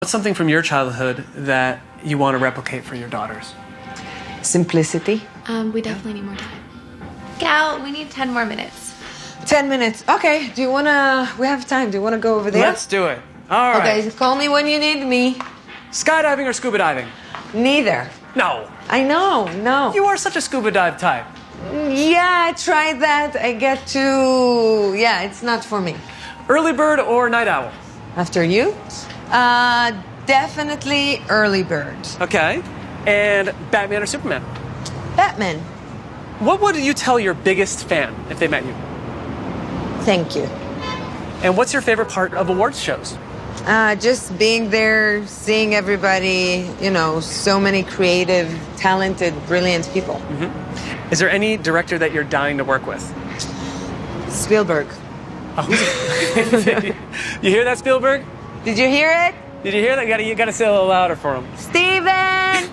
What's something from your childhood that you want to replicate for your daughters? Simplicity. We definitely need more time. Gal, we need 10 more minutes. 10 minutes. Okay, do you wanna... We have time. Do you wanna go over there? Let's do it. All right. Okay, call me when you need me. Skydiving or scuba diving? Neither. No. I know, no. You are such a scuba dive type. Yeah, I tried that. I get to... Yeah, it's not for me. Early bird or night owl? After you? Definitely early bird. Okay. And Batman or Superman? Batman. What would you tell your biggest fan if they met you? Thank you. And what's your favorite part of awards shows? Just being there, seeing everybody, you know, so many creative, talented, brilliant people. Mm-hmm. Is there any director that you're dying to work with? Spielberg. Oh. You hear that, Spielberg? Did you hear it? Did you hear that? You gotta say a little louder for him. Steven!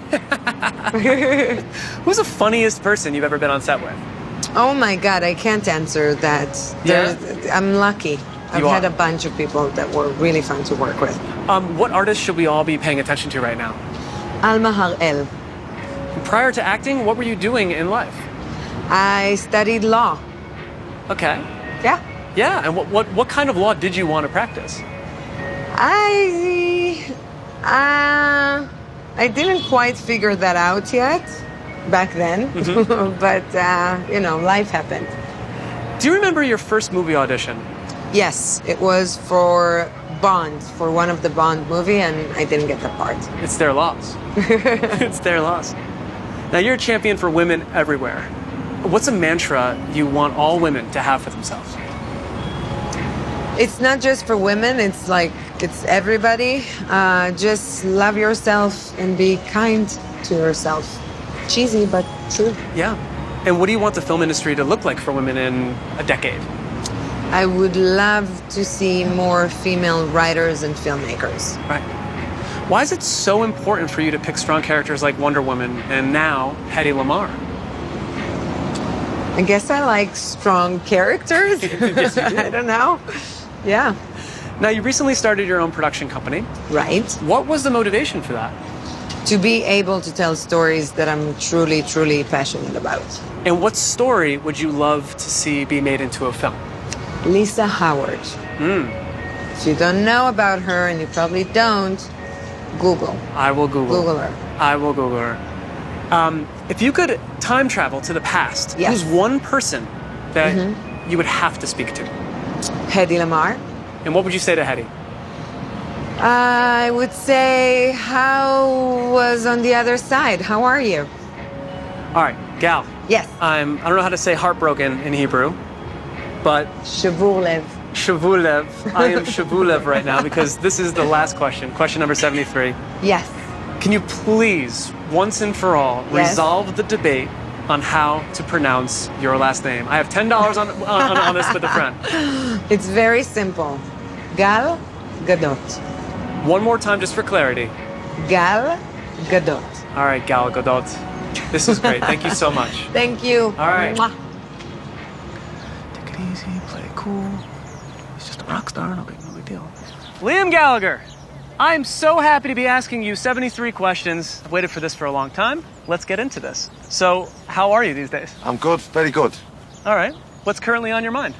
Who's the funniest person you've ever been on set with? Oh my God, I can't answer that. Yeah? I'm lucky. I've You had are. a bunch of people that were really fun to work with. What artist should we all be paying attention to right now? Alma Har'el. Prior to acting, what were you doing in life? I studied law. Okay. Yeah. Yeah, and what kind of law did you want to practice? I didn't quite figure that out yet back then, but you know, life happened. Do you remember your first movie audition? Yes, it was for Bond, for one of the Bond movie, and I didn't get the part. It's their loss. It's their loss. Now, you're a champion for women everywhere. What's a mantra you want all women to have for themselves? It's not just for women, it's everybody. Just love yourself and be kind to yourself. Cheesy, but true. Yeah. And what do you want the film industry to look like for women in a decade? I would love to see more female writers and filmmakers. Right. Why is it so important for you to pick strong characters like Wonder Woman and now Hedy Lamarr? I guess I like strong characters. Yes, you do. I don't know. Yeah. Now, you recently started your own production company. Right. What was the motivation for that? To be able to tell stories that I'm truly, truly passionate about. And what story would you love to see be made into a film? Lisa Howard. If you don't know about her, and you probably don't, Google. I will Google. Google her. I will Google her. If you could time travel to the past, Yes. who's one person that you would have to speak to? Hedy Lamarr. And what would you say to Hedy? I would say, how was on the other side? How are you? All right, Gal. Yes. I don't know how to say heartbroken in Hebrew, but Shavur Lev. Shavulev. I am Shavulev right now because this is the last question. Question number 73. Yes. Can you please, once and for all, Yes. resolve the debate on how to pronounce your last name? I have $10 on this with a friend. It's very simple. Gal Gadot. One more time just for clarity. Gal Gadot. All right, Gal Gadot. This is great. Thank you so much. Thank you. All right. Mwah. Take it easy, play it cool. He's just a rock star, no big deal. Liam Gallagher, I'm so happy to be asking you 73 questions. I've waited for this for a long time. Let's get into this. So, how are you these days? I'm good, very good. All right. What's currently on your mind?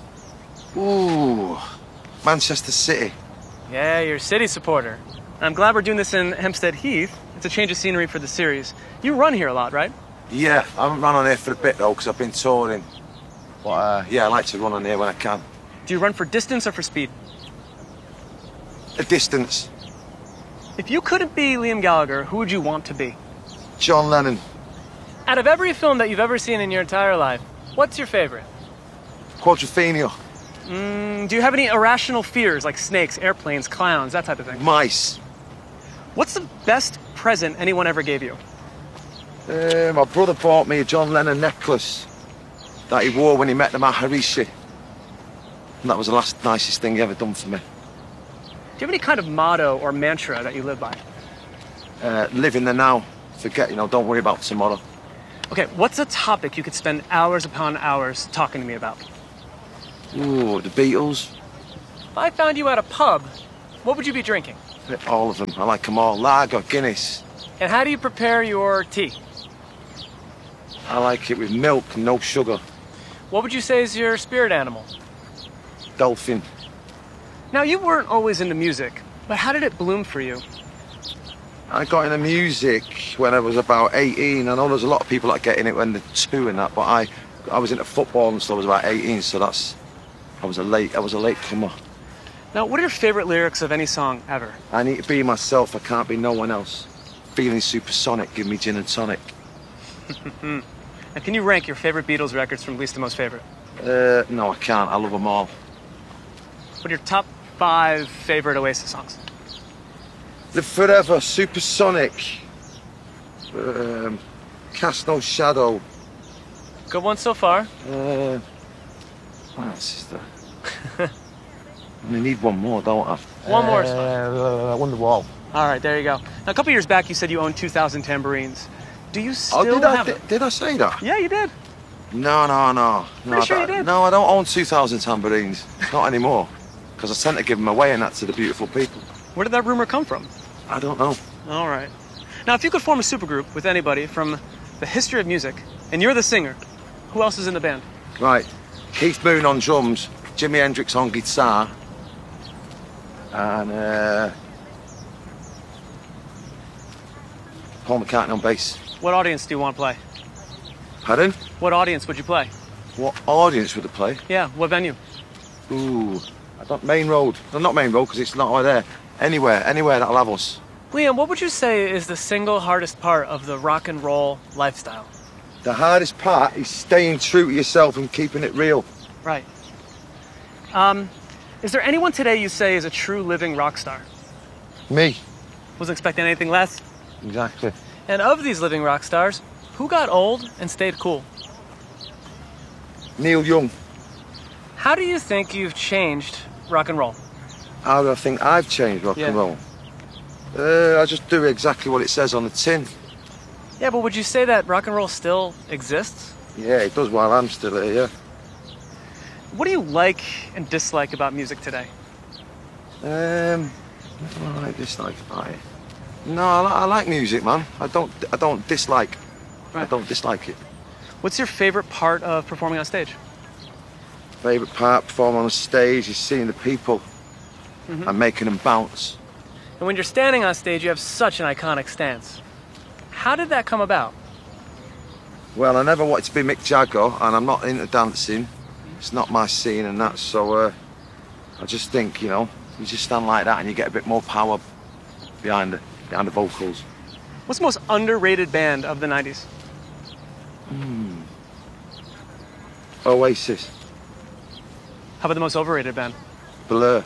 Ooh, Manchester City. Yeah, you're a City supporter. I'm glad we're doing this in Hempstead Heath. It's a change of scenery for the series. You run here a lot, right? Yeah, I haven't run on here for a bit though, because I've been touring. But yeah, I like to run on here when I can. Do you run for distance or for speed? A distance. If you couldn't be Liam Gallagher, who would you want to be? John Lennon. Out of every film that you've ever seen in your entire life, what's your favorite? Quadrophenia. Do you have any irrational fears like snakes, airplanes, clowns, that type of thing? Mice. What's the best present anyone ever gave you? My brother bought me a John Lennon necklace that he wore when he met the Maharishi. And that was the last nicest thing he ever done for me. Do you have any kind of motto or mantra that you live by? Live in the now. Forget, don't worry about tomorrow. Okay, what's a topic you could spend hours upon hours talking to me about? Ooh, the Beatles. If I found you at a pub, what would you be drinking? All of them. I like them all. Lager, Guinness. And how do you prepare your tea? I like it with milk, no sugar. What would you say is your spirit animal? Dolphin. Now, you weren't always into music, but how did it bloom for you? I got into music when I was about 18. I know there's a lot of people that get in it when they're 2 and that, but I was into football and stuff. I was about 18, so I was a late comer. Now, what are your favorite lyrics of any song ever? I need to be myself. I can't be no one else. Feeling supersonic. Give me gin and tonic. And can you rank your favorite Beatles records from least to most favorite? No, I can't. I love them all. What are your top 5 favorite Oasis songs? Live Forever, Supersonic, Cast No Shadow. Good one so far. What else is there? I need one more, don't I? One more is fine. Wonderwall. All right, there you go. Now, a couple years back, you said you owned 2,000 tambourines. Do you still have them? Did I say that? Yeah, you did. No. Pretty sure you did. No, I don't own 2,000 tambourines. Not anymore. Because I tend to give them away and that to the beautiful people. Where did that rumor come from? I don't know. All right. Now, if you could form a supergroup with anybody from the history of music, and you're the singer, who else is in the band? Right. Keith Moon on drums, Jimi Hendrix on guitar, and Paul McCartney on bass. What audience do you want to play? Pardon? What audience would you play? What audience would they play? Yeah, what venue? Ooh, I don't, Main Road. No, not Main Road, because it's not right there. Anywhere that'll have us. Liam, what would you say is the single hardest part of the rock and roll lifestyle? The hardest part is staying true to yourself and keeping it real. Right. Is there anyone today you say is a true living rock star? Me. Wasn't expecting anything less. Exactly. And of these living rock stars, who got old and stayed cool? Neil Young. How do you think you've changed rock and roll? How do I think I've changed rock and roll? I just do exactly what it says on the tin. Yeah, but would you say that rock and roll still exists? Yeah, it does while I'm still here, yeah. What do you like and dislike about music today? What do I like, dislike about it? No, I like music, man. I don't dislike. Right. I don't dislike it. What's your favorite part of performing on stage? Favorite part performing on stage is seeing the people and making them bounce. And when you're standing on stage, you have such an iconic stance. How did that come about? Well, I never wanted to be Mick Jagger, and I'm not into dancing. It's not my scene and that, so I just think, you know, you just stand like that and you get a bit more power behind the vocals. What's the most underrated band of the 90s? Oasis. How about the most overrated band? Blur.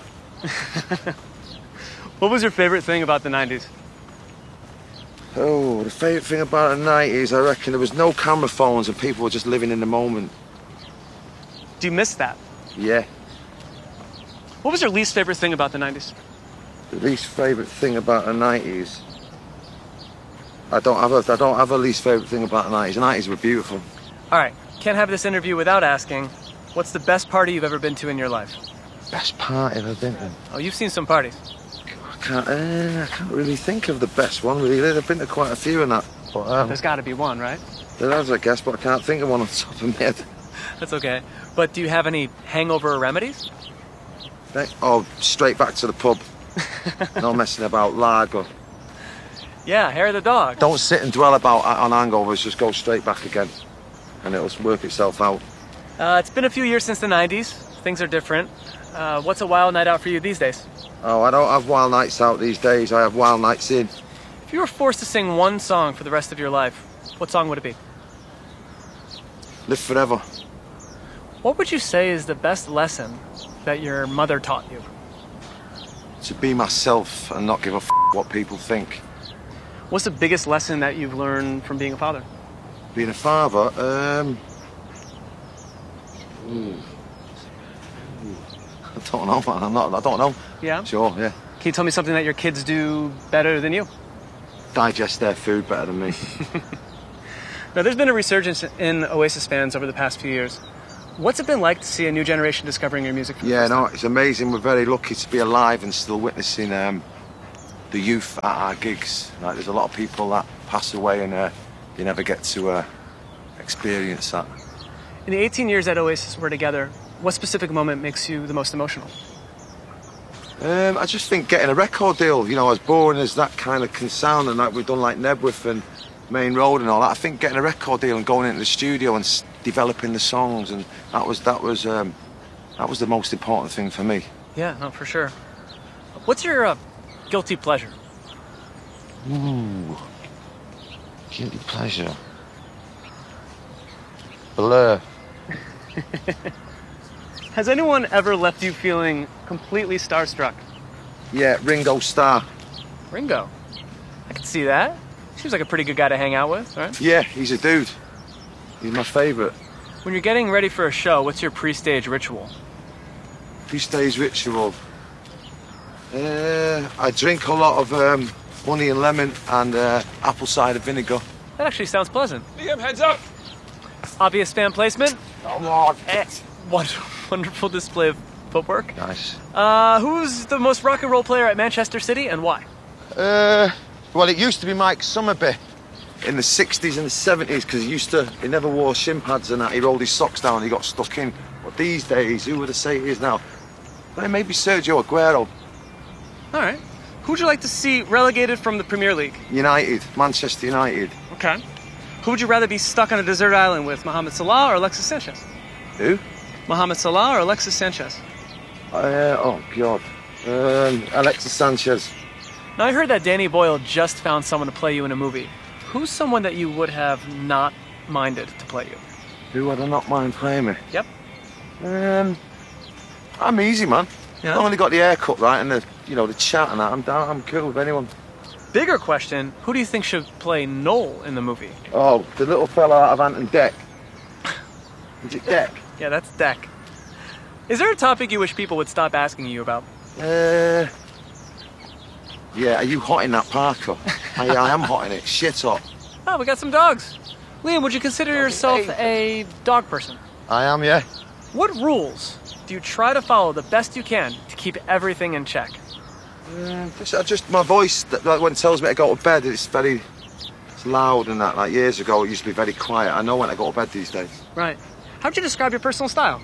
What was your favorite thing about the 90s? Oh, the favourite thing about the 90s, I reckon there was no camera phones and people were just living in the moment. Do you miss that? Yeah. What was your least favorite thing about the 90s? The least favourite thing about the 90s? I don't have a least favourite thing about the 90s. The 90s were beautiful. All right, can't have this interview without asking, what's the best party you've ever been to in your life? Best party I've ever been to? Oh, you've seen some parties. I can't really think of the best one, really. I've been to quite a few and that. But, There's got to be one, right? there is, I guess, but I can't think of one on top of my head. That's okay. But do you have any hangover remedies? Oh, straight back to the pub. No messing about, lager. Yeah, hair of the dog. Don't sit and dwell about on hangovers, just go straight back again. And it'll work itself out. It's been a few years since the 90s. Things are different. What's a wild night out for you these days? Oh, I don't have wild nights out these days. I have wild nights in. If you were forced to sing one song for the rest of your life, what song would it be? Live Forever. What would you say is the best lesson that your mother taught you? To be myself and not give a what people think. What's the biggest lesson that you've learned from being a father? Being a father, I don't know, man. I don't know. Yeah? Sure, yeah. Can you tell me something that your kids do better than you? Digest their food better than me. Now, there's been a resurgence in Oasis fans over the past few years. What's it been like to see a new generation discovering your music for the Yeah, first no, time? it's amazing. We're very lucky to be alive and still witnessing the youth at our gigs. Like, there's a lot of people that pass away and you never get to experience that. In the 18 years that Oasis were together, what specific moment makes you the most emotional? I just think getting a record deal, you know, as boring as that kind of can sound, and like we've done like Nebworth and Main Road and all that, I think getting a record deal and going into the studio and developing the songs, and that was the most important thing for me. Yeah, no, for sure. What's your guilty pleasure? Ooh, guilty pleasure. Blur. Has anyone ever left you feeling completely starstruck? Yeah, Ringo Starr. Ringo? I can see that. Seems like a pretty good guy to hang out with, right? Yeah, he's a dude. He's my favourite. When you're getting ready for a show, what's your pre-stage ritual? Pre-stage ritual? I drink a lot of honey and lemon and apple cider vinegar. That actually sounds pleasant. Liam, heads up! Obvious fan placement. Come on. Wonderful display of footwork. Nice. Who's the most rock and roll player at Manchester City and why? Well, it used to be Mike Summerby in the 60s and the 70s, because he never wore shin pads and that. He rolled his socks down and he got stuck in. But these days, who would I say it is now? Well, maybe Sergio Aguero. All right. Who'd you like to see relegated from the Premier League? United. Manchester United. Okay. Who would you rather be stuck on a desert island with, Mohamed Salah or Alexis Sanchez? Who? Mohamed Salah or Alexis Sanchez? Oh, God. Alexis Sanchez. Now, I heard that Danny Boyle just found someone to play you in a movie. Who's someone that you would have not minded to play you? Who would I not mind playing me? Yep. I'm easy, man. Yeah? I've only got the haircut right and the chat and that. I'm cool with anyone. Bigger question, who do you think should play Noel in the movie? Oh, the little fella out of Ant and Dec. Is it Dec? Yeah, that's Deck. Is there a topic you wish people would stop asking you about? Yeah, are you hot in that parka? I am hot in it. Shit hot. Oh, we got some dogs. Liam, would you consider yourself a dog person? I am, yeah. What rules do you try to follow the best you can to keep everything in check? Just my voice, like when it tells me to go to bed, it's loud and that. Like years ago, it used to be very quiet. I know when I go to bed these days. Right. How'd you describe your personal style?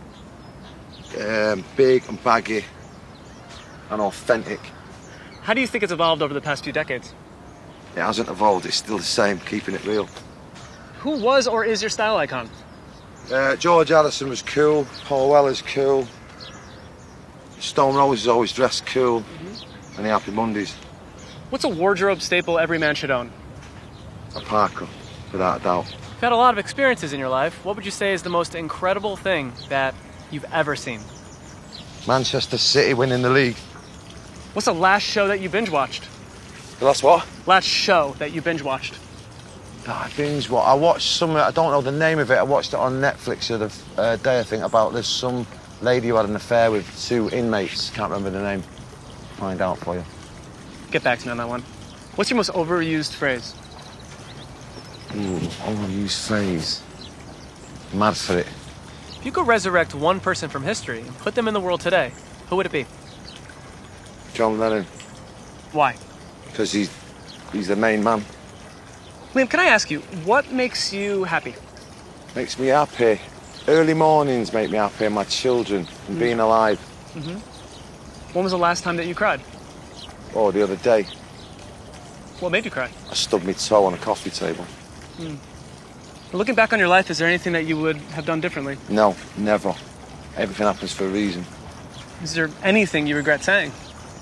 Big and baggy and authentic. How do you think it's evolved over the past few decades? It hasn't evolved, it's still the same, keeping it real. Who was or is your style icon? George Harrison was cool, Paul Weller's cool, Stone Roses always dressed cool, and the Happy Mondays. What's a wardrobe staple every man should own? A parka, without a doubt. You've had a lot of experiences in your life. What would you say is the most incredible thing that you've ever seen? Manchester City winning the league. What's the last show that you binge watched? The last what? Last show that you binge watched. I watched some, I don't know the name of it, I watched it on Netflix the other day, I think, about there's some lady who had an affair with 2 inmates. Can't remember the name. Find out for you. Get back to me on that one. What's your most overused phrase? Ooh, overused phrase. Mad for it. If you could resurrect one person from history and put them in the world today, who would it be? John Lennon. Why? Because he's the main man. Liam, can I ask you, what makes you happy? Makes me happy. Early mornings make me happy, and my children, and being alive. When was the last time that you cried? Oh, the other day, What made you cry? I stubbed my toe on a coffee table. Looking back on your life, is there anything that you would have done differently? No, never. Everything happens for a reason. Is there anything you regret saying?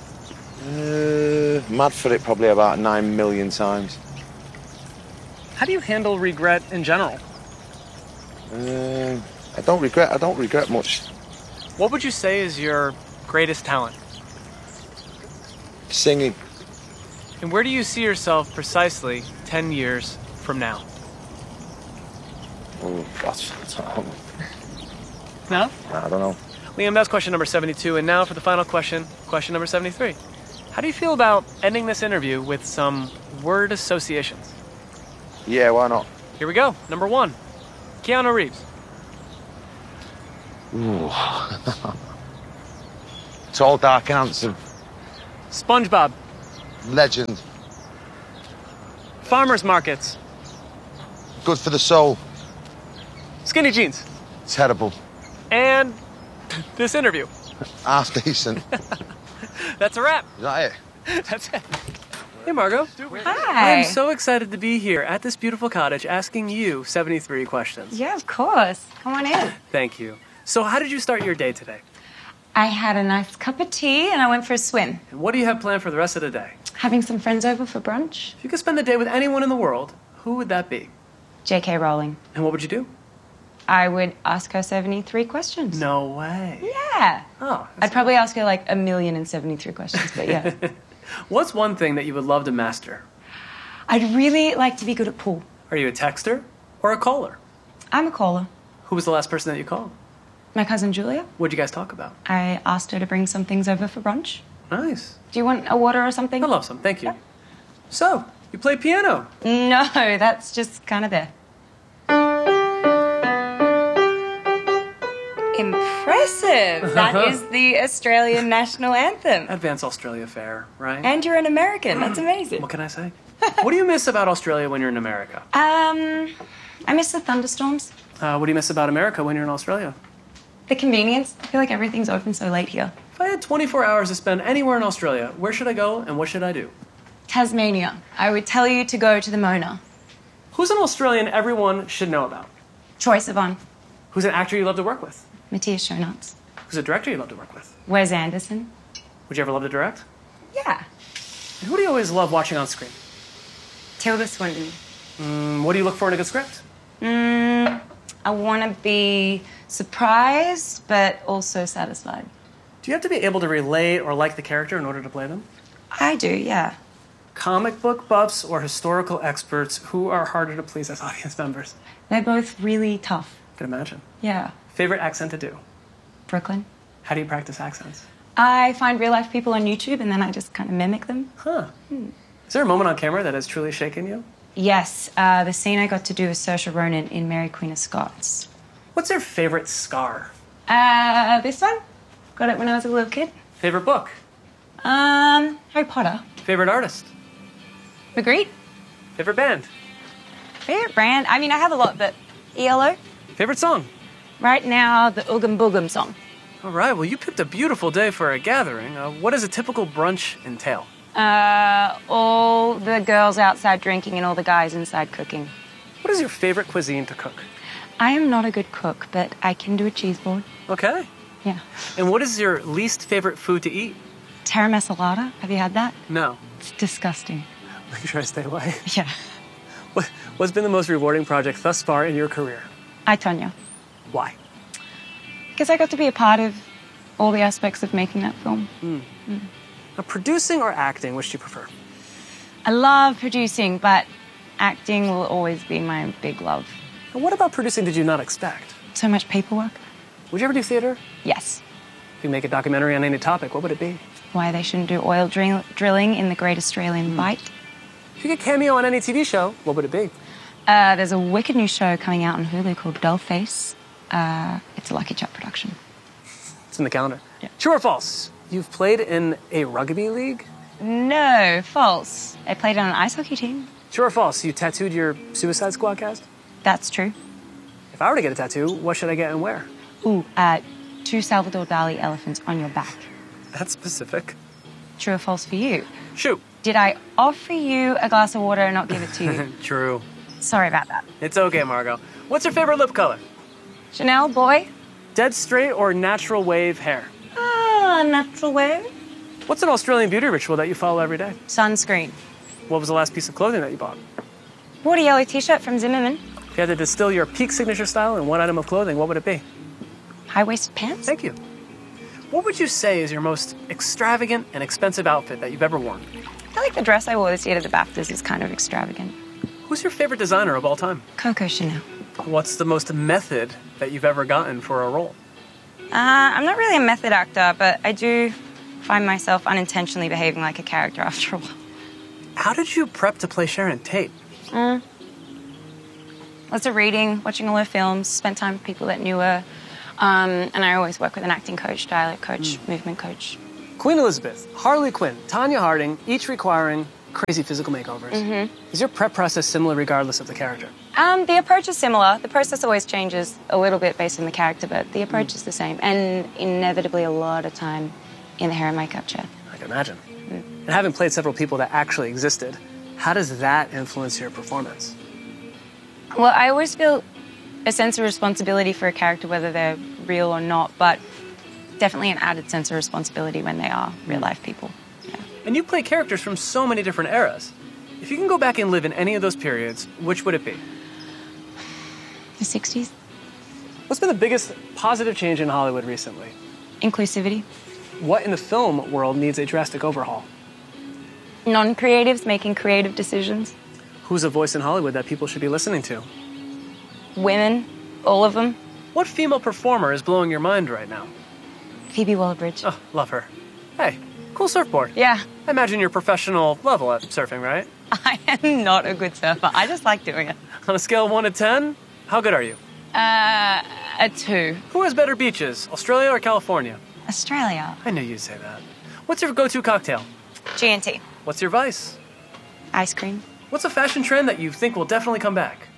Mad for it probably about 9 million times. How do you handle regret in general? I don't regret much. What would you say is your greatest talent? Singing. And where do you see yourself precisely 10 years from now? Oh, that's No? I don't know. Liam, that's question number 72. And now for the final question, question number 73. How do you feel about ending this interview with some word associations? Yeah, why not? Here we go. Number 1, Keanu Reeves. Ooh. Tall, dark, and handsome. SpongeBob. Legend. Farmers markets. Good for the soul. Skinny jeans. Terrible. And this interview. Half decent. That's a wrap. Is that it? That's it. Hey, Margot. Hi. I'm so excited to be here at this beautiful cottage asking you 73 questions. Yeah, of course. Come on in. Thank you. So how did you start your day today? I had a nice cup of tea and I went for a swim. And what do you have planned for the rest of the day? Having some friends over for brunch. If you could spend the day with anyone in the world, who would that be? J.K. Rowling. And what would you do? I would ask her 73 questions. No way. Yeah. Oh. I'd probably ask her like 1,073 questions, but yeah. What's one thing that you would love to master? I'd really like to be good at pool. Are you a texter or a caller? I'm a caller. Who was the last person that you called? My cousin Julia. What'd you guys talk about? I asked her to bring some things over for brunch. Nice. Do you want a water or something? I love some, thank you. Yeah. So, you play piano? No, that's just kind of there. Impressive. That is the Australian national anthem. Advance Australia Fair, right? And you're an American. That's amazing. What can I say? What do you miss about Australia when you're in America? I miss the thunderstorms. What do you miss about America when you're in Australia? The convenience. I feel like everything's open so late here. If I had 24 hours to spend anywhere in Australia, where should I go and what should I do? Tasmania. I would tell you to go to the Mona. Who's an Australian everyone should know about? Troye Sivan. Who's an actor you love to work with? Matthias Schoenaerts. Who's a director you love to work with? Wes Anderson. Would you ever love to direct? Yeah. And who do you always love watching on screen? Tilda Swinton. What do you look for in a good script? I want to be surprised, but also satisfied. Do you have to be able to relate or like the character in order to play them? I do, yeah. Comic book buffs or historical experts, who are harder to please as audience members? They're both really tough. I can imagine. Yeah. Favorite accent to do? Brooklyn. How do you practice accents? I find real life people on YouTube and then I just kind of mimic them. Huh. Is there a moment on camera that has truly shaken you? Yes, the scene I got to do with Saoirse Ronan in Mary Queen of Scots. What's your favorite scar? This one? Got it when I was a little kid. Favorite book? Harry Potter. Favorite artist? Magritte. Favorite band? Favorite brand? I mean, I have a lot, but ELO. Favorite song? Right now, the Oogum Boogum song. All right, well, you picked a beautiful day for a gathering. What does a typical brunch entail? All the girls outside drinking and all the guys inside cooking. What is your favorite cuisine to cook? I am not a good cook, but I can do a cheese board. Okay. Yeah. And what is your least favorite food to eat? Terra Masalata. Have you had that? No. It's disgusting. Make sure I stay away. Yeah. What's been the most rewarding project thus far in your career? I, Tonya. Why? Because I got to be a part of all the aspects of making that film. Now, producing or acting, which do you prefer? I love producing, but acting will always be my big love. And what about producing did you not expect? So much paperwork. Would you ever do theater? Yes. If you make a documentary on any topic, what would it be? Why they shouldn't do oil drilling in the Great Australian Bight. If you get cameo on any TV show, what would it be? There's a wicked new show coming out on Hulu called Dollface. It's a Lucky Chuck production. It's in the calendar. Yeah. True or false? You've played in a rugby league? No, false. I played on an ice hockey team. True or false? You tattooed your Suicide Squad cast? That's true. If I were to get a tattoo, what should I get and where? Ooh, 2 Salvador Dali elephants on your back. That's specific. True or false for you? Shoot. Did I offer you a glass of water and not give it to you? True. Sorry about that. It's okay, Margot. What's your favorite lip color? Chanel, boy? Dead straight or natural wave hair? Natural wave. What's an Australian beauty ritual that you follow every day? Sunscreen. What was the last piece of clothing that you bought? Bought a yellow t-shirt from Zimmerman. If you had to distill your peak signature style in one item of clothing, what would it be? High-waisted pants. Thank you. What would you say is your most extravagant and expensive outfit that you've ever worn? I feel like the dress I wore this year to the BAFTAs is kind of extravagant. Who's your favorite designer of all time? Coco Chanel. What's the most method that you've ever gotten for a role? I'm not really a method actor, but I do find myself unintentionally behaving like a character after a while. How did you prep to play Sharon Tate? Lots of reading, watching all her films, spent time with people that knew her. And I always work with an acting coach, dialect coach, movement coach. Queen Elizabeth, Harley Quinn, Tanya Harding, each requiring crazy physical makeovers. Is your prep process similar regardless of the character? The approach is similar. The process always changes a little bit based on the character, but the approach is the same. And inevitably a lot of time in the hair and makeup chair. I can imagine. And having played several people that actually existed, how does that influence your performance? Well, I always feel a sense of responsibility for a character, whether they're real or not, but definitely an added sense of responsibility when they are real-life people. Yeah. And you play characters from so many different eras. If you can go back and live in any of those periods, which would it be? The 60s? What's been the biggest positive change in Hollywood recently? Inclusivity. What in the film world needs a drastic overhaul? Non-creatives making creative decisions. Who's a voice in Hollywood that people should be listening to? Women, all of them. What female performer is blowing your mind right now? Phoebe Waller-Bridge. Oh, love her. Hey, cool surfboard. Yeah. I imagine you're professional level at surfing, right? I am not a good surfer. I just like doing it. On a scale of 1 to 10, how good are you? A 2. Who has better beaches, Australia or California? Australia. I knew you'd say that. What's your go-to cocktail? G&T. What's your vice? Ice cream. What's a fashion trend that you think will definitely come back?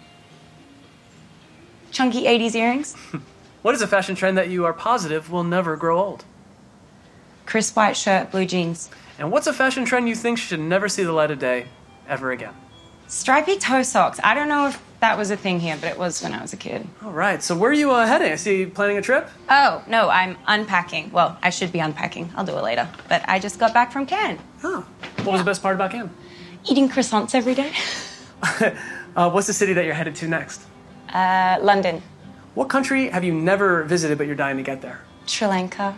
Chunky 80s earrings. What is a fashion trend that you are positive will never grow old? Crisp white shirt, blue jeans. And what's a fashion trend you think should never see the light of day ever again? Stripy toe socks. I don't know if that was a thing here, but it was when I was a kid. All right, so where are you heading? I see you planning a trip? Oh, no, I'm unpacking. Well, I should be unpacking. I'll do it later. But I just got back from Cannes. Oh, what was the best part about Cannes? Eating croissants every day. What's the city that you're headed to next? London. What country have you never visited but you're dying to get there? Sri Lanka.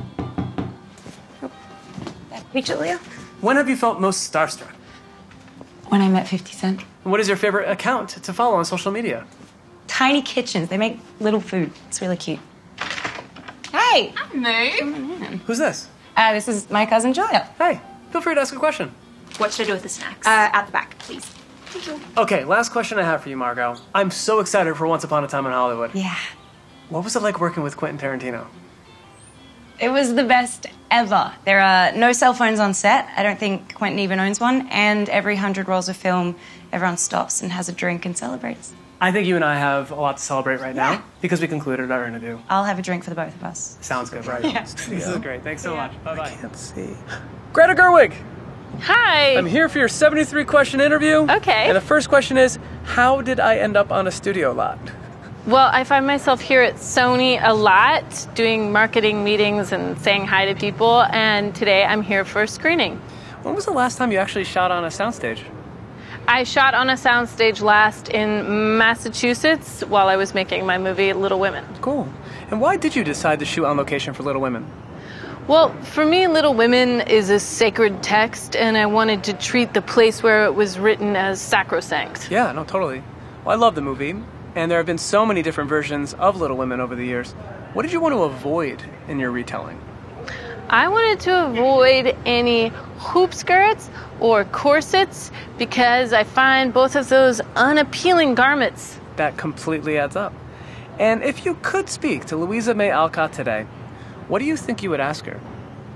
Hey, Julia. When have you felt most starstruck? When I met 50 Cent. And what is your favorite account to follow on social media? Tiny kitchens. They make little food. It's really cute. Hey! Moo. Who's this? This is my cousin Julia. Hey, feel free to ask a question. What should I do with the snacks? At the back, please. Okay, last question I have for you, Margot. I'm so excited for Once Upon a Time in Hollywood. Yeah. What was it like working with Quentin Tarantino? It was the best ever. There are no cell phones on set. I don't think Quentin even owns one. And every 100 rolls of film, everyone stops and has a drink and celebrates. I think you and I have a lot to celebrate right now because we concluded our interview. I'll have a drink for the both of us. Sounds good, right? Yeah. This is great. Thanks so much. Bye-bye. I can't see. Greta Gerwig! Hi. I'm here for your 73-question interview. Okay. And the first question is, how did I end up on a studio lot? Well, I find myself here at Sony a lot, doing marketing meetings and saying hi to people, and today I'm here for a screening. When was the last time you actually shot on a soundstage? I shot on a soundstage last in Massachusetts while I was making my movie Little Women. Cool. And why did you decide to shoot on location for Little Women? Well, for me, Little Women is a sacred text, and I wanted to treat the place where it was written as sacrosanct. Yeah, no, totally. Well, I love the movie, and there have been so many different versions of Little Women over the years. What did you want to avoid in your retelling? I wanted to avoid any hoop skirts or corsets because I find both of those unappealing garments. That completely adds up. And if you could speak to Louisa May Alcott today, what do you think you would ask her?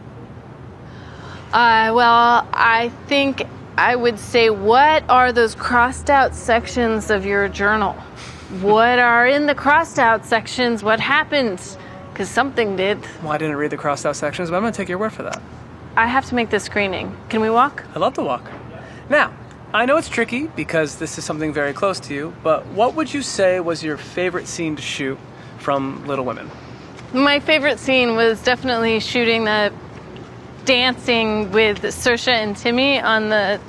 Well, I think I would say, what are those crossed out sections of your journal? What are in the crossed out sections? What happened? Because something did. Well, I didn't read the crossed out sections, but I'm going to take your word for that. I have to make this screening. Can we walk? I love to walk. Now, I know it's tricky because this is something very close to you, but what would you say was your favorite scene to shoot from Little Women? My favorite scene was definitely shooting the dancing with Saoirse and Timmy on the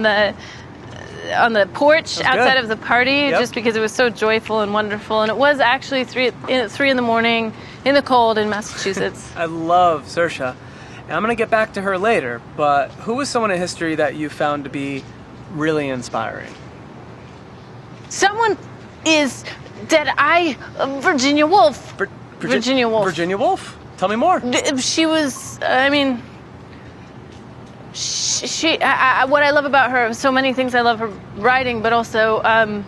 porch outside of the party, just because it was so joyful and wonderful. And it was actually 3 in the morning in the cold in Massachusetts. I love Saoirse. And I'm going to get back to her later, but who was someone in history that you found to be really inspiring? Someone is Virginia Woolf. Virginia Woolf. Virginia Woolf? Tell me more. She was, I mean, what I love about her, so many things I love her writing, but also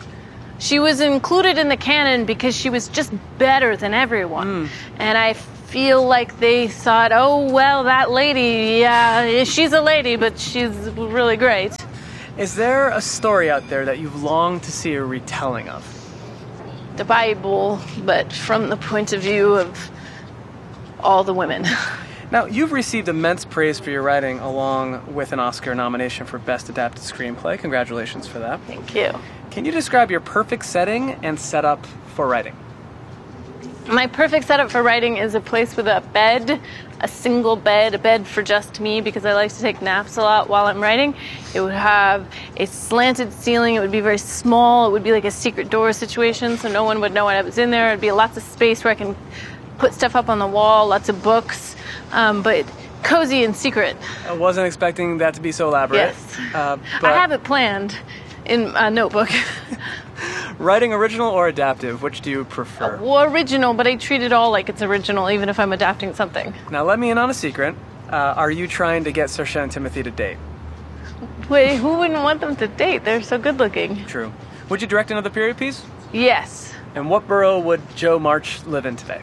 she was included in the canon because she was just better than everyone. And I feel like they thought, oh, well, that lady, yeah, she's a lady, but she's really great. Is there a story out there that you've longed to see a retelling of? The Bible, but from the point of view of all the women. Now, you've received immense praise for your writing, along with an Oscar nomination for Best Adapted Screenplay. Congratulations for that. Thank you. Can you describe your perfect setting and setup for writing? My perfect setup for writing is a place with a bed, a single bed, a bed for just me, because I like to take naps a lot while I'm writing. It would have a slanted ceiling. It would be very small. It would be like a secret door situation, so no one would know what was in there. It'd be lots of space where I can put stuff up on the wall, lots of books, but cozy and secret. I wasn't expecting that to be so elaborate. Yes. But I have it planned in a notebook. Writing original or adaptive, which do you prefer? Well, original, but I treat it all like it's original, even if I'm adapting something. Now, let me in on a secret. Are you trying to get Saoirse and Timothy to date? Wait, who wouldn't want them to date? They're so good looking. True. Would you direct another period piece? Yes. And what borough would Joe March live in today?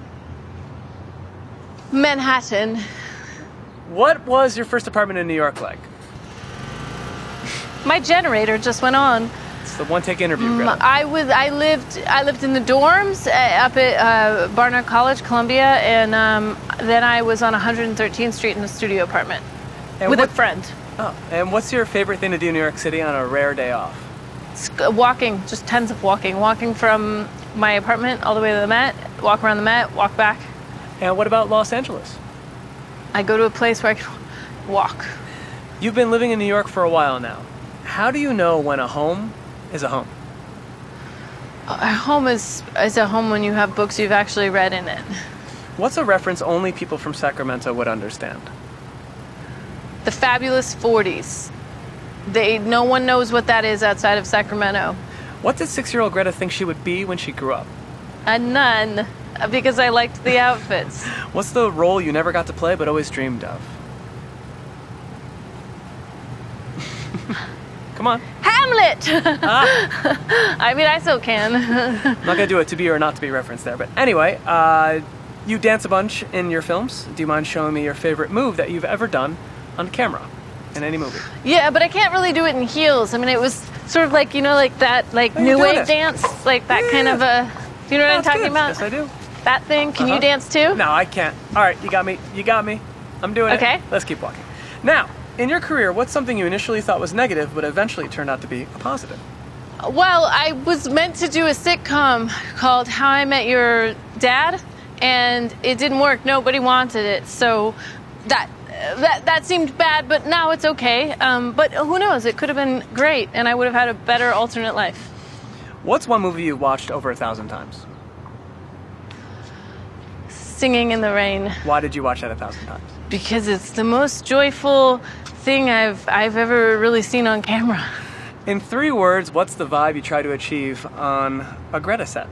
Manhattan. What was your first apartment in New York like? My generator just went on. It's the one-take interview, really. I lived in the dorms up at Barnard College, Columbia, and then I was on 113th Street in a studio apartment with a friend. Oh, and what's your favorite thing to do in New York City on a rare day off? Walking, just tons of walking. Walking from my apartment all the way to the Met, walk around the Met, walk back. And what about Los Angeles? I go to a place where I can walk. You've been living in New York for a while now. How do you know when a home is a home? A home is a home when you have books you've actually read in it. What's a reference only people from Sacramento would understand? The Fabulous 40s. No one knows what that is outside of Sacramento. What did 6-year-old Greta think she would be when she grew up? A nun, because I liked the outfits. What's the role you never got to play but always dreamed of? Come on. Hamlet! I mean, I still can. I'm not going to do a to be or not to be reference there. But anyway, you dance a bunch in your films. Do you mind showing me your favorite move that you've ever done on camera in any movie? Yeah, but I can't really do it in heels. I mean, it was sort of like, like that new wave dance, like that kind of a, you know what I'm talking about? Yes, I do. That thing, can you dance too? No, I can't. All right, you got me. I'm doing it. Okay. Let's keep walking. Now, in your career, what's something you initially thought was negative but eventually turned out to be a positive? Well, I was meant to do a sitcom called How I Met Your Dad, and it didn't work. Nobody wanted it, so that seemed bad, but now it's okay. But who knows? It could have been great, and I would have had a better alternate life. What's one movie you watched over 1,000 times? Singing in the Rain. Why did you watch that 1,000 times? Because it's the most joyful thing I've ever really seen on camera. In 3 words, what's the vibe you try to achieve on a Greta set?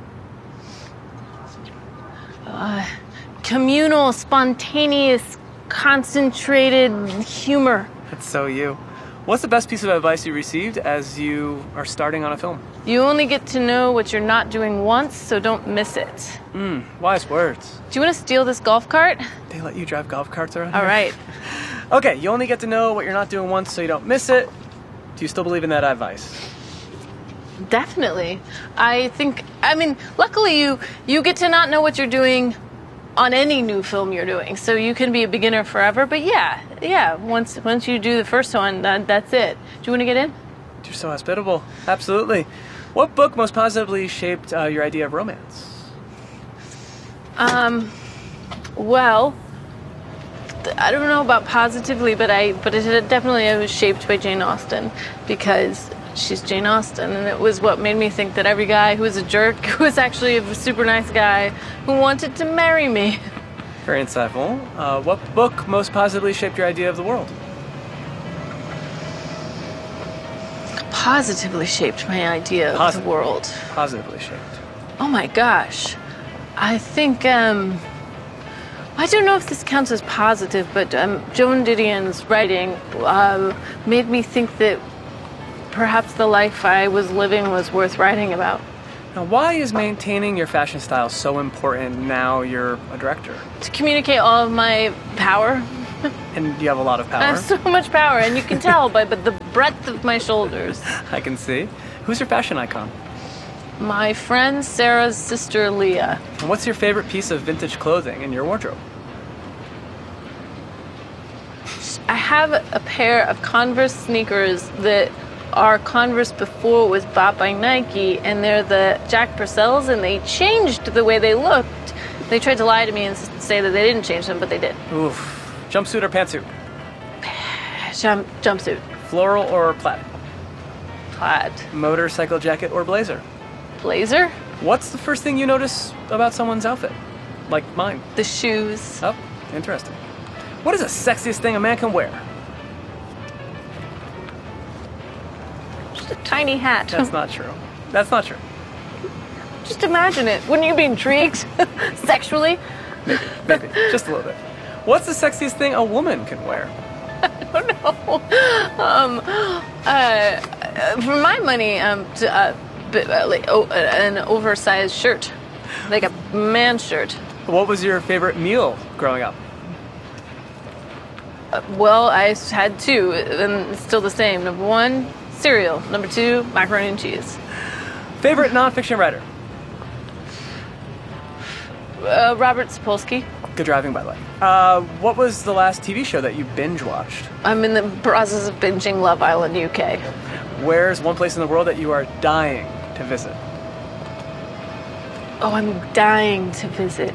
Communal, spontaneous, concentrated humor. That's so you. What's the best piece of advice you received as you are starting on a film? You only get to know what you're not doing once, so don't miss it. Wise words. Do you want to steal this golf cart? They let you drive golf carts around All here? right. Okay, you only get to know what you're not doing once, so you don't miss it. Do you still believe in that advice? Definitely. Luckily you get to not know what you're doing on any new film you're doing, so you can be a beginner forever. But yeah, once you do the first one, that's it. Do you want to get in? You're so hospitable. Absolutely. What book most positively shaped your idea of romance? Well, I don't know about positively, but it definitely was shaped by Jane Austen, because she's Jane Austen, and it was what made me think that every guy who was a jerk was actually a super nice guy who wanted to marry me. Very insightful. What book most positively shaped your idea of the world? Positively shaped my idea of the world. Positively shaped. Oh my gosh. I think, I don't know if this counts as positive, but Joan Didion's writing made me think that perhaps the life I was living was worth writing about. Now, why is maintaining your fashion style so important now you're a director? To communicate all of my power. And you have a lot of power. I have so much power, and you can tell by the breadth of my shoulders. I can see. Who's your fashion icon? My friend Sarah's sister, Leah. And what's your favorite piece of vintage clothing in your wardrobe? I have a pair of Converse sneakers that are Converse before it was bought by Nike, and they're the Jack Purcells, and they changed the way they looked. They tried to lie to me and say that they didn't change them, but they did. Oof. Jumpsuit or pantsuit? Jumpsuit. Floral or plaid? Plaid. Motorcycle jacket or blazer? Blazer. What's the first thing you notice about someone's outfit? Like mine. The shoes. Oh, interesting. What is the sexiest thing a man can wear? Just a tiny hat. That's not true. That's not true. Just imagine it. Wouldn't you be intrigued sexually? Maybe. Just a little bit. What's the sexiest thing a woman can wear? I don't know. For my money, an oversized shirt, like a man's shirt. What was your favorite meal growing up? Well, I had two, and it's still the same. Number one, cereal. Number two, macaroni and cheese. Favorite nonfiction writer? Robert Sapolsky. Good driving, by the way. What was the last TV show that you binge watched? I'm in the process of binging Love Island UK. Where's one place in the world that you are dying to visit? Oh, I'm dying to visit.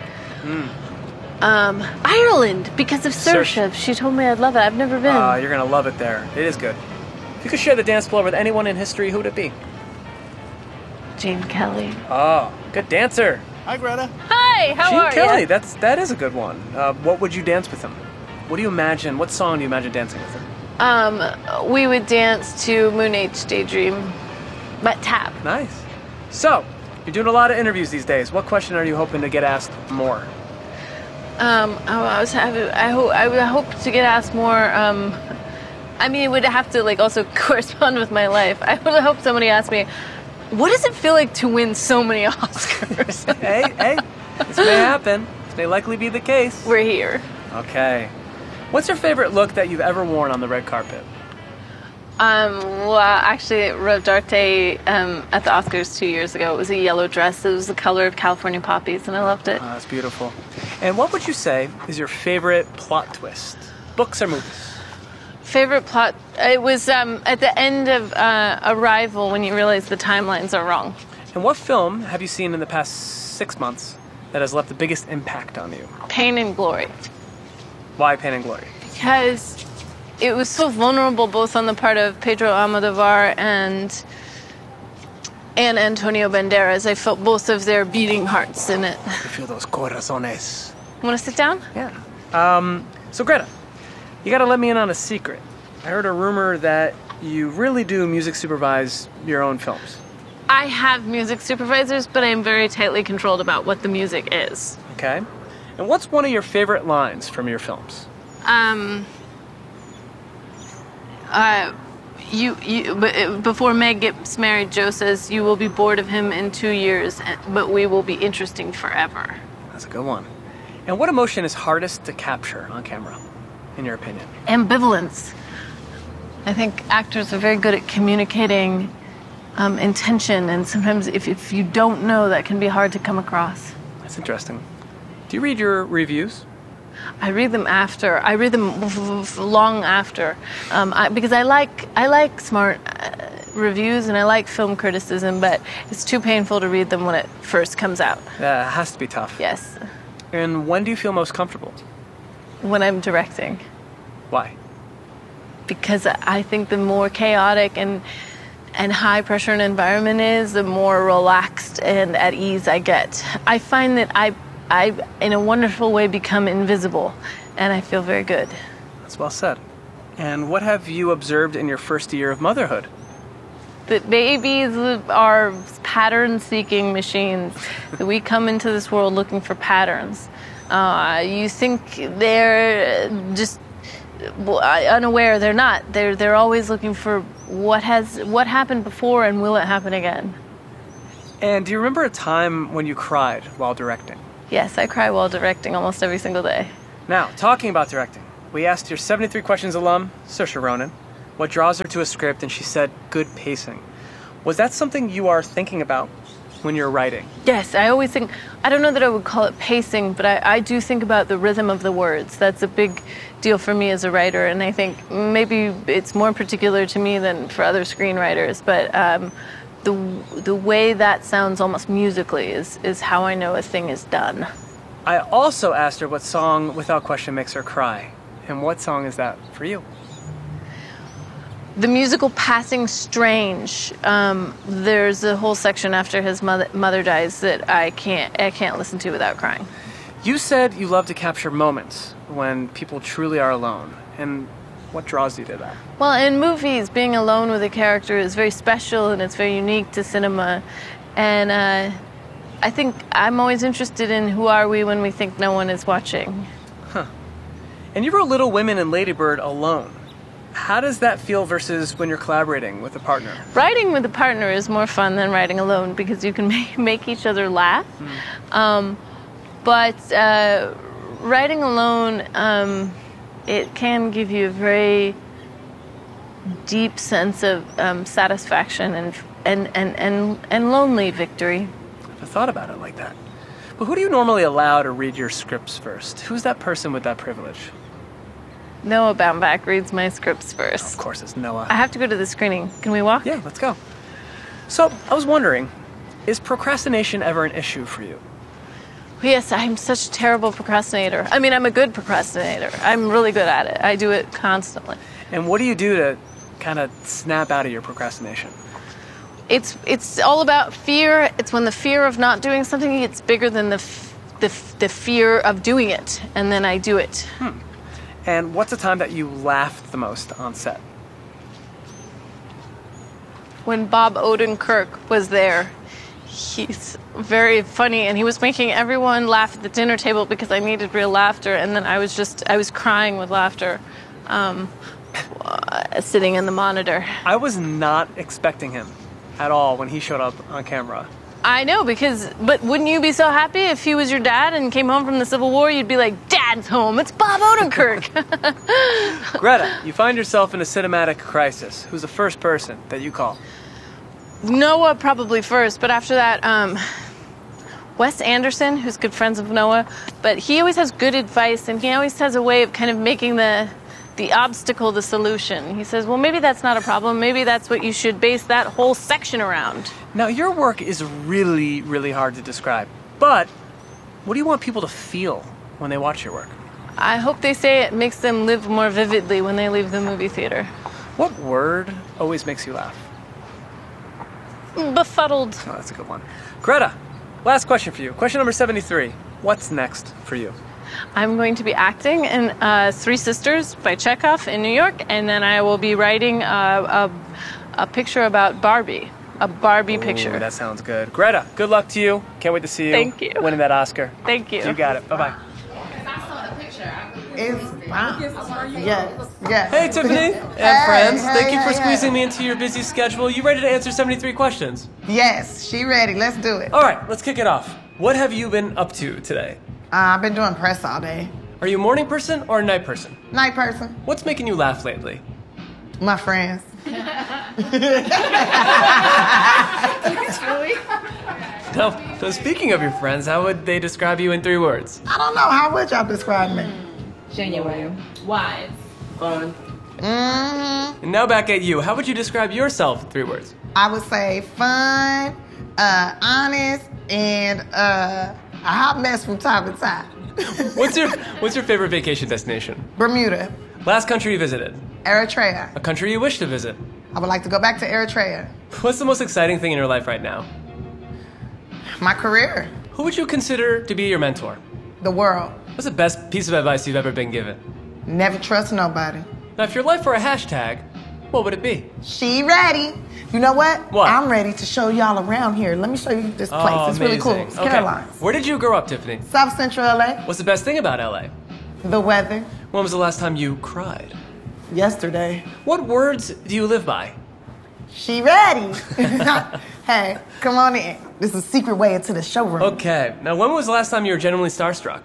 Ireland, because of Saoirse. She told me I'd love it. I've never been. You're gonna love it there. It is good. If you could share the dance floor with anyone in history, who would it be? Gene Kelly. Oh, good dancer. Hi, Greta. Hi, how Gene are Kelly, you? that is a good one. What would you dance with him? What do you imagine? What song do you imagine dancing with him? We would dance to Moon Age Daydream, but tap. Nice. So, you're doing a lot of interviews these days. What question are you hoping to get asked more? I hope to get asked more. I mean, it would have to also correspond with my life. I would hope somebody asked me, what does it feel like to win so many Oscars? Hey, this may happen. This may likely be the case. We're here. Okay. What's your favorite look that you've ever worn on the red carpet? Well, actually, Rodarte at the Oscars 2 years ago, it was a yellow dress. It was the color of California poppies, and I loved it. Oh, that's beautiful. And what would you say is your favorite plot twist? Books or movies? Favorite plot? It was at the end of Arrival when you realize the timelines are wrong. And what film have you seen in the past 6 months that has left the biggest impact on you? Pain and Glory. Why Pain and Glory? Because it was so vulnerable, both on the part of Pedro Almodovar and Antonio Banderas. I felt both of their beating hearts in it. You feel those corazones. Want to sit down? Yeah. So Greta, you gotta let me in on a secret. I heard a rumor that you really do music supervise your own films. I have music supervisors, but I am very tightly controlled about what the music is. Okay. And what's one of your favorite lines from your films? Before Meg gets married, Joe says, "You will be bored of him in 2 years, but we will be interesting forever." That's a good one. And what emotion is hardest to capture on camera, in your opinion? Ambivalence. I think actors are very good at communicating intention, and sometimes if you don't know, that can be hard to come across. That's interesting. Do you read your reviews? I read them after. I read them long after, because I like smart reviews and I like film criticism, but it's too painful to read them when it first comes out. It has to be tough. Yes. And when do you feel most comfortable? When I'm directing. Why? Because I think the more chaotic and high pressure an environment is, the more relaxed and at ease I get. I find that I in a wonderful way become invisible, and I feel very good. That's well said. And what have you observed in your first year of motherhood? That babies are pattern-seeking machines. That we come into this world looking for patterns. You think they're just unaware. They're not. They're always looking for what happened before and will it happen again. And do you remember a time when you cried while directing? Yes, I cry while directing almost every single day. Now, talking about directing, we asked your 73 Questions alum, Saoirse Ronan, what draws her to a script, and she said good pacing. Was that something you are thinking about when you're writing? Yes, I always think, I don't know that I would call it pacing, but I do think about the rhythm of the words. That's a big deal for me as a writer, and I think maybe it's more particular to me than for other screenwriters, but the way that sounds almost musically is how I know a thing is done. I also asked her what song, without question, makes her cry. And what song is that for you? The musical Passing Strange. There's a whole section after his mother dies that I can't listen to without crying. You said you love to capture moments when people truly are alone. And what draws you to that? Well, in movies, being alone with a character is very special and it's very unique to cinema. And I think I'm always interested in who are we when we think no one is watching. Huh. And you wrote Little Women and Lady Bird alone. How does that feel versus when you're collaborating with a partner? Writing with a partner is more fun than writing alone because you can make each other laugh. But writing alone, it can give you a very deep sense of satisfaction and lonely victory. I thought about it like that. But who do you normally allow to read your scripts first? Who's that person with that privilege? Noah Baumbach reads my scripts first. Of course, it's Noah. I have to go to the screening. Can we walk? Yeah, let's go. So, I was wondering, is procrastination ever an issue for you? Yes, I'm such a terrible procrastinator. I mean, I'm a good procrastinator. I'm really good at it. I do it constantly. And what do you do to kind of snap out of your procrastination? It's all about fear. It's when the fear of not doing something gets bigger than the fear of doing it, and then I do it. And what's the time that you laughed the most on set? When Bob Odenkirk was there. He's very funny, and he was making everyone laugh at the dinner table because I needed real laughter, and then I was crying with laughter sitting in the monitor. I was not expecting him at all when he showed up on camera. I know, but wouldn't you be so happy if he was your dad and came home from the Civil War? You'd be like, Dad's home, it's Bob Odenkirk. Greta, you find yourself in a cinematic crisis. Who's the first person that you call? Noah probably first, but after that, Wes Anderson, who's good friends of Noah, but he always has good advice, and he always has a way of kind of making the obstacle the solution. He says, well, maybe that's not a problem. Maybe that's what you should base that whole section around. Now, your work is really, really hard to describe, but what do you want people to feel when they watch your work? I hope they say it makes them live more vividly when they leave the movie theater. What word always makes you laugh? Befuddled. Oh, that's a good one. Greta, last question for you. Question number 73. What's next for you? I'm going to be acting in Three Sisters by Chekhov in New York, and then I will be writing a picture about Barbie, a Barbie picture. That sounds good. Greta, good luck to you. Can't wait to see you. Thank you. Winning that Oscar. Thank you. You got it. Bye-bye. It's fine. Yes. Hey, Tiffany and friends. Thank you for squeezing me into your busy schedule. You ready to answer 73 questions? Yes, she ready. Let's do it. All right, let's kick it off. What have you been up to today? I've been doing press all day. Are you a morning person or a night person? Night person. What's making you laugh lately? My friends. Now, speaking of your friends, how would they describe you in 3 words? I don't know. How would y'all describe me? Genuine. Wise. Fun. And now back at you. How would you describe yourself in 3 words? I would say fun, honest, and a hot mess from time to time. What's your favorite vacation destination? Bermuda. Last country you visited? Eritrea. A country you wish to visit? I would like to go back to Eritrea. What's the most exciting thing in your life right now? My career. Who would you consider to be your mentor? The world. What's the best piece of advice you've ever been given? Never trust nobody. Now, if your life were a hashtag, what would it be? She ready. You know what? What? I'm ready to show y'all around here. Let me show you this place. It's really cool. It's Okay. Caroline's. Where did you grow up, Tiffany? South Central LA. What's the best thing about LA? The weather. When was the last time you cried? Yesterday. What words do you live by? She ready. Hey, come on in. This is a secret way into the showroom. Okay, now when was the last time you were genuinely starstruck?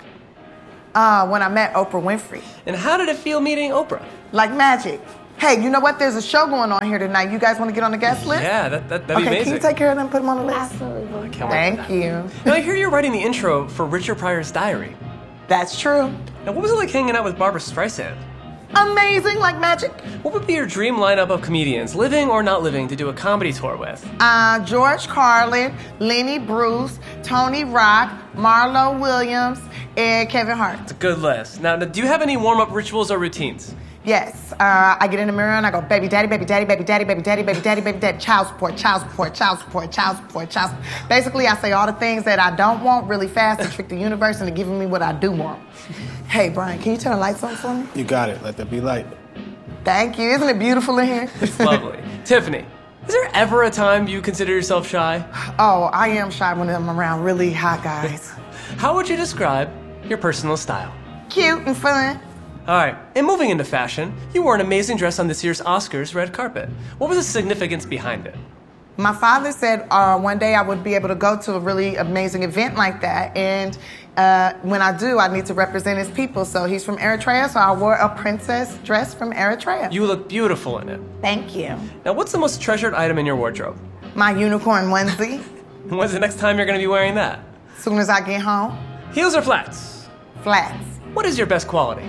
When I met Oprah Winfrey. And how did it feel meeting Oprah? Like magic. Hey, you know what? There's a show going on here tonight. You guys want to get on the guest list? Yeah, that'd be okay, amazing. Can you take care of them and put them on the list? Absolutely. I can't wait. Thank you. Now, I hear you're writing the intro for Richard Pryor's Diary. That's true. Now, what was it like hanging out with Barbra Streisand? Amazing, like magic. What would be your dream lineup of comedians, living or not living, to do a comedy tour with? George Carlin, Lenny Bruce, Tony Rock, Marlo Williams, and Kevin Hart. It's a good list. Now, do you have any warm-up rituals or routines? Yes. I get in the mirror and I go, baby daddy, baby daddy, baby daddy, baby daddy, baby daddy, baby daddy, child support, child support, child support, child support, child support. Basically, I say all the things that I don't want really fast to trick the universe into giving me what I do want. Hey, Brian, can you turn the lights on for me? You got it. Let there be light. Thank you. Isn't it beautiful in here? It's lovely. Tiffany, is there ever a time you consider yourself shy? Oh, I am shy when I'm around really hot guys. How would you describe your personal style? Cute and fun. All right, and moving into fashion, you wore an amazing dress on this year's Oscars red carpet. What was the significance behind it? My father said one day I would be able to go to a really amazing event like that, and when I do, I need to represent his people. So he's from Eritrea, so I wore a princess dress from Eritrea. You look beautiful in it. Thank you. Now, what's the most treasured item in your wardrobe? My unicorn onesie. When's the next time you're going to be wearing that? As soon as I get home. Heels or flats? Flats. What is your best quality?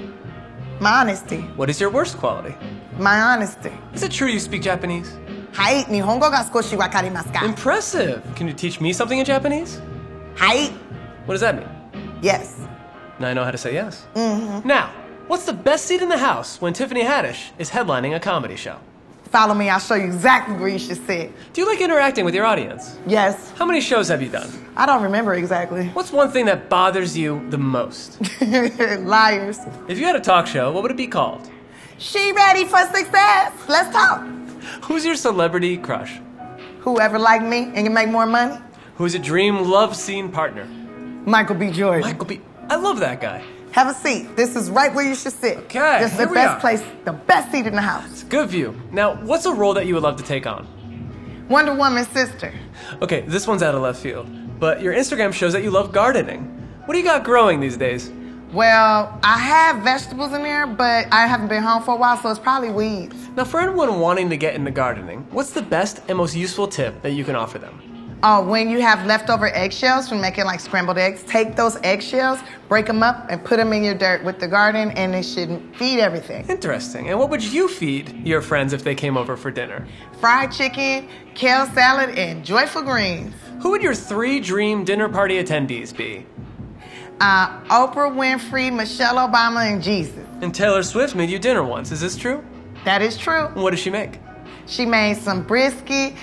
My honesty. What is your worst quality? My honesty. Is it true you speak Japanese? Hai, Nihongo ga skoshi wakarimasu ka? Impressive. Can you teach me something in Japanese? Hai. What does that mean? Yes. Now I know how to say yes. Mm-hmm. Now, what's the best seat in the house when Tiffany Haddish is headlining a comedy show? Follow me, I'll show you exactly where you should sit. Do you like interacting with your audience? Yes. How many shows have you done? I don't remember exactly. What's one thing that bothers you the most? Liars. If you had a talk show, what would it be called? She ready for success. Let's talk. Who's your celebrity crush? Whoever like me and can make more money. Who's a dream love scene partner? Michael B. Jordan. Michael B. I love that guy. Have a seat. This is right where you should sit. Okay, This is the best place, the best seat in the house. It's a good view. Now, what's a role that you would love to take on? Wonder Woman's sister. Okay, this one's out of left field, but your Instagram shows that you love gardening. What do you got growing these days? Well, I have vegetables in there, but I haven't been home for a while, so it's probably weeds. Now, for anyone wanting to get into gardening, what's the best and most useful tip that you can offer them? When you have leftover eggshells from making like scrambled eggs, take those eggshells, break them up, and put them in your dirt with the garden, and it should feed everything. Interesting. And what would you feed your friends if they came over for dinner? Fried chicken, kale salad, and joyful greens. Who would your 3 dream dinner party attendees be? Oprah Winfrey, Michelle Obama, and Jesus. And Taylor Swift made you dinner once. Is this true? That is true. What did she make? She made some brisket,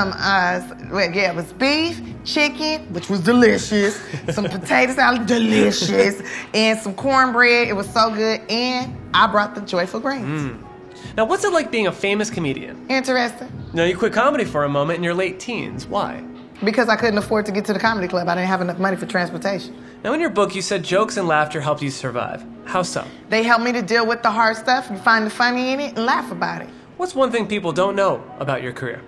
it was beef, chicken, which was delicious, some potato salad, delicious, and some cornbread. It was so good, and I brought the joyful greens. Now, what's it like being a famous comedian? Interesting. Now, you quit comedy for a moment in your late teens. Why? Because I couldn't afford to get to the comedy club. I didn't have enough money for transportation. Now, in your book, you said jokes and laughter helped you survive. How so? They helped me to deal with the hard stuff and find the funny in it and laugh about it. What's one thing people don't know about your career?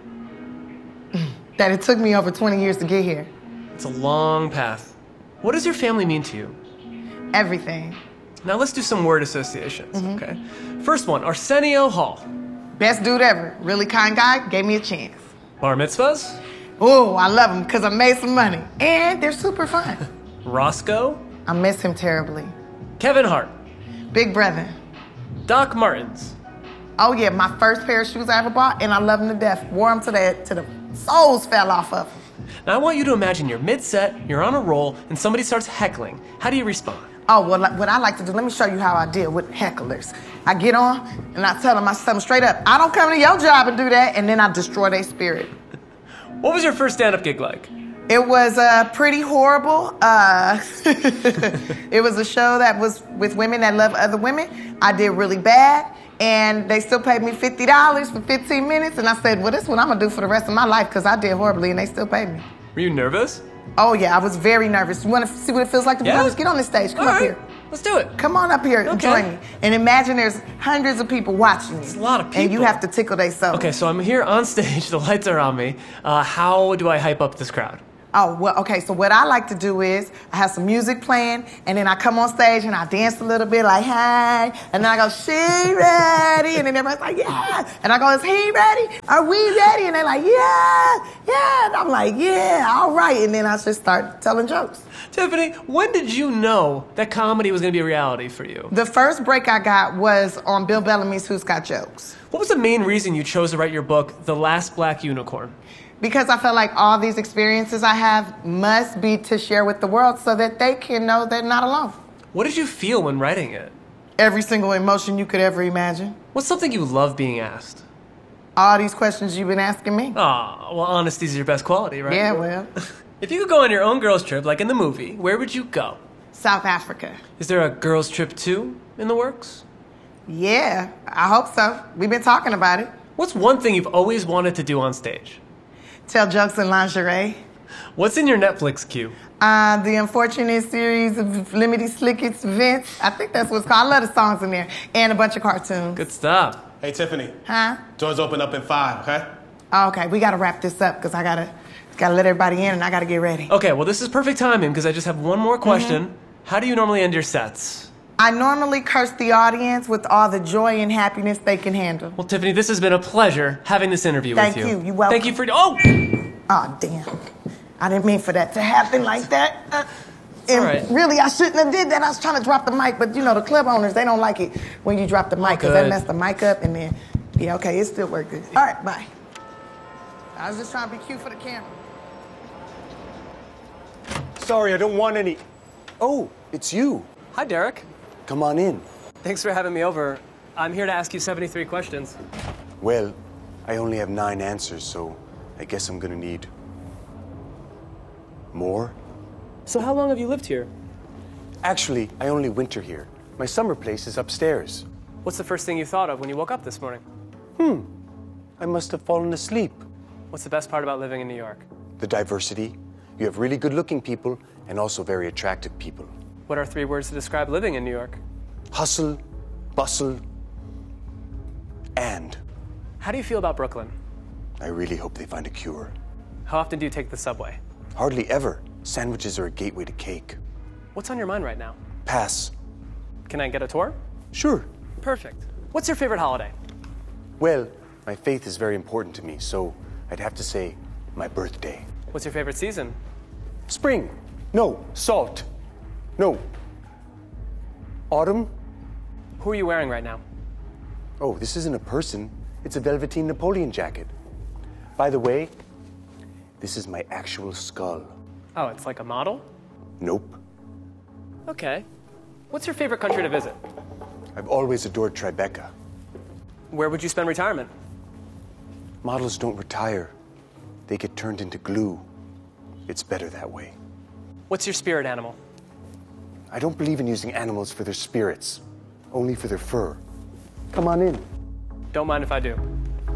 That it took me over 20 years to get here. It's a long path. What does your family mean to you? Everything. Now let's do some word associations, okay? First one, Arsenio Hall. Best dude ever. Really kind guy, gave me a chance. Bar mitzvahs? Oh, I love him because I made some money. And they're super fun. Roscoe? I miss him terribly. Kevin Hart. Big brother. Doc Martens. Oh yeah, my first pair of shoes I ever bought, and I love them to death. Wore them to the soles fell off of them. Now I want you to imagine you're mid-set, you're on a roll, and somebody starts heckling. How do you respond? Oh, well, what I like to do, let me show you how I deal with hecklers. I get on, and I tell them straight up, I don't come to your job and do that, and then I destroy their spirit. What was your first stand-up gig like? It was pretty horrible. It was a show that was with women that love other women. I did really bad, and they still paid me $50 for 15 minutes, and I said, well, this is what I'm going to do for the rest of my life, because I did horribly, and they still paid me. Were you nervous? Oh, yeah, I was very nervous. You want to see what it feels like to be nervous? Get on this stage. Come up here. Let's do it. Come on up here and join me. And imagine there's hundreds of people watching you. It's a lot of people. And you have to tickle their soul. Okay, so I'm here on stage. The lights are on me. How do I hype up this crowd? Oh, well, okay, so what I like to do is I have some music playing, and then I come on stage and I dance a little bit like, hey, and then I go, she ready? And then everybody's like, yeah. And I go, is he ready? Are we ready? And they're like, yeah. And I'm like, yeah, all right. And then I just start telling jokes. Tiffany, when did you know that comedy was going to be a reality for you? The first break I got was on Bill Bellamy's Who's Got Jokes. What was the main reason you chose to write your book, The Last Black Unicorn? Because I felt like all these experiences I have must be to share with the world so that they can know they're not alone. What did you feel when writing it? Every single emotion you could ever imagine. What's something you love being asked? All these questions you've been asking me. Aw, well, honesty's your best quality, right? Yeah, well. If you could go on your own girls' trip, like in the movie, where would you go? South Africa. Is there a girls' trip 2 in the works? Yeah, I hope so. We've been talking about it. What's one thing you've always wanted to do on stage? Tell jokes in lingerie. What's in your Netflix queue? The Unfortunate Series of Limited Slickets Events. I think that's what's called. I love the songs in there. And a bunch of cartoons. Good stuff. Hey, Tiffany. Huh? Doors open up in 5, okay? Oh, okay, we gotta wrap this up because I gotta let everybody in and I gotta get ready. Okay, well, this is perfect timing because I just have one more question. How do you normally end your sets? I normally curse the audience with all the joy and happiness they can handle. Well, Tiffany, this has been a pleasure having this interview with you. Thank you. You're welcome. Thank you for... Oh! Oh, damn. I didn't mean for that to happen like that. And all right. Really, I shouldn't have did that. I was trying to drop the mic, but you know, the club owners, they don't like it when you drop the mic because that messed the mic up and then, yeah, okay, it still worked good. All right, bye. I was just trying to be cute for the camera. Sorry, I don't want any... Oh, it's you. Hi, Derek. Come on in. Thanks for having me over. I'm here to ask you 73 questions. Well, I only have 9 answers, so I guess I'm gonna need... more? So how long have you lived here? Actually, I only winter here. My summer place is upstairs. What's the first thing you thought of when you woke up this morning? I must have fallen asleep. What's the best part about living in New York? The diversity. You have really good-looking people and also very attractive people. What are 3 words to describe living in New York? Hustle, bustle, and... How do you feel about Brooklyn? I really hope they find a cure. How often do you take the subway? Hardly ever. Sandwiches are a gateway to cake. What's on your mind right now? Pass. Can I get a tour? Sure. Perfect. What's your favorite holiday? Well, my faith is very important to me, so I'd have to say my birthday. What's your favorite season? Spring. No. Salt. No. Autumn. Who are you wearing right now? Oh, this isn't a person. It's a Velveteen Napoleon jacket. By the way, this is my actual skull. Oh, it's like a model? Nope. Okay. What's your favorite country to visit? I've always adored Tribeca. Where would you spend retirement? Models don't retire. They get turned into glue. It's better that way. What's your spirit animal? I don't believe in using animals for their spirits, only for their fur. Come on in. Don't mind if I do.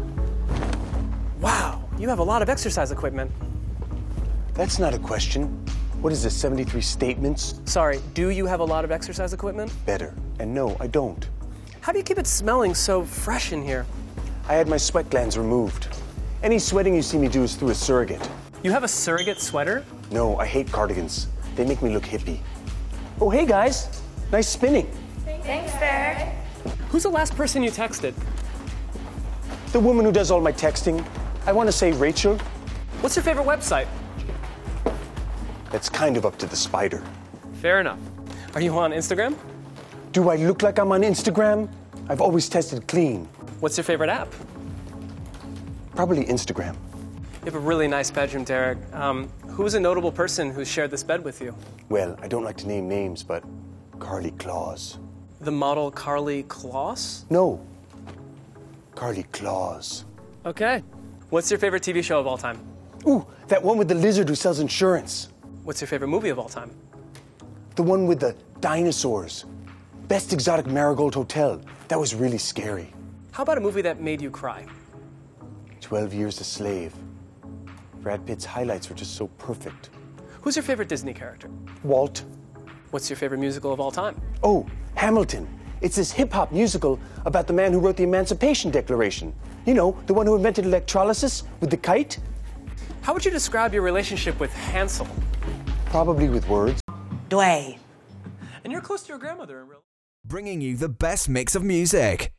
Wow, you have a lot of exercise equipment. That's not a question. What is this, 73 statements? Sorry, do you have a lot of exercise equipment? Better. And no, I don't. How do you keep it smelling so fresh in here? I had my sweat glands removed. Any sweating you see me do is through a surrogate. You have a surrogate sweater? No, I hate cardigans. They make me look hippie. Oh, hey guys. Nice spinning. Thanks, Derek. Who's the last person you texted? The woman who does all my texting. I want to say Rachel. What's your favorite website? That's kind of up to the spider. Fair enough. Are you on Instagram? Do I look like I'm on Instagram? I've always tested clean. What's your favorite app? Probably Instagram. You have a really nice bedroom, Derek. Who's a notable person who's shared this bed with you? Well, I don't like to name names, but Carly Claus. The model Carly Claus? No. Carly Claus. Okay. What's your favorite TV show of all time? Ooh, that one with the lizard who sells insurance. What's your favorite movie of all time? The one with the dinosaurs. Best Exotic Marigold Hotel. That was really scary. How about a movie that made you cry? 12 Years a Slave. Brad Pitt's highlights were just so perfect. Who's your favorite Disney character? Walt. What's your favorite musical of all time? Oh, Hamilton. It's this hip-hop musical about the man who wrote the Emancipation Declaration. You know, the one who invented electrolysis with the kite? How would you describe your relationship with Hansel? Probably with words. Dwayne. And you're close to your grandmother in real life. Bringing you the best mix of music.